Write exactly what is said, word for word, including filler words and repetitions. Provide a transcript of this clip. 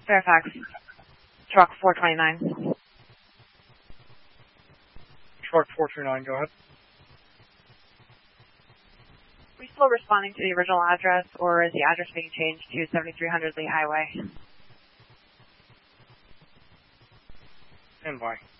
Fairfax, truck four twenty-nine. Truck four twenty-nine, go ahead. Are we still responding to the original address, or is the address being changed to seventy-three hundred Lee Highway? Stand by.